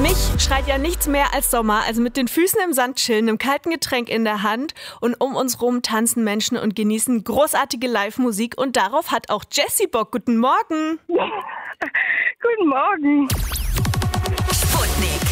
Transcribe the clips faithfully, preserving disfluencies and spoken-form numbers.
mich schreit ja nichts mehr als Sommer, also mit den Füßen im Sand chillen, einem kalten Getränk in der Hand und um uns rum tanzen Menschen und genießen großartige Live-Musik und darauf hat auch Jessie Bock. Guten Morgen. Guten Morgen. Sputnik.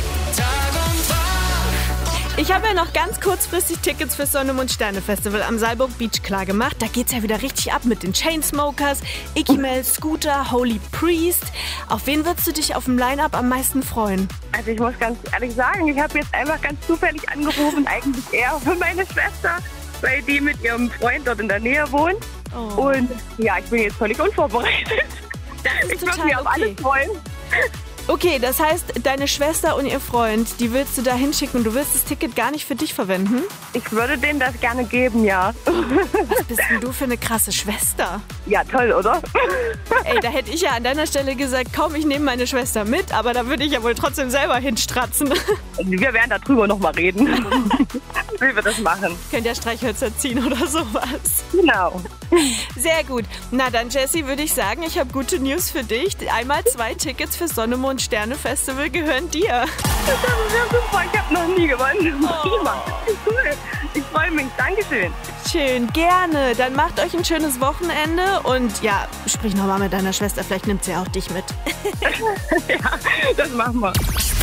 Ich habe ja noch ganz kurzfristig Tickets fürs Sonne, Mond, Sterne Festival am Saalburg Beach klar gemacht. Da geht's ja wieder richtig ab mit den Chainsmokers, Ikimel, Scooter, Holy Priest. Auf wen würdest du dich auf dem Line-Up am meisten freuen? Also ich muss ganz ehrlich sagen, ich habe jetzt einfach ganz zufällig angerufen, eigentlich eher für meine Schwester, weil die mit ihrem Freund dort in der Nähe wohnt. Oh. Und ja, ich bin jetzt völlig unvorbereitet. Das ist Ich würde total mich auf okay. alles freuen. Okay, das heißt, deine Schwester und ihr Freund, die willst du da hinschicken und du willst das Ticket gar nicht für dich verwenden? Ich würde denen das gerne geben, ja. Was bist denn du für eine krasse Schwester? Ja, toll, oder? Ey, da hätte ich ja an deiner Stelle gesagt, komm, ich nehme meine Schwester mit, aber da würde ich ja wohl trotzdem selber hinstratzen. Wir werden darüber noch mal reden, wie wir das machen. Könnt ja Streichhölzer ziehen oder sowas. Genau. Sehr gut. Na dann, Jessie, würde ich sagen, ich habe gute News für dich. Einmal zwei Tickets fürs Sonne, Mond, Sterne Festival gehören dir. Das ist ja super, ich habe noch nie gewonnen. Prima. Cool. Ich freue mich. Dankeschön. Schön, gerne. Dann macht euch ein schönes Wochenende und ja, sprich nochmal mit deiner Schwester, vielleicht nimmt sie auch dich mit. Ja, das machen wir.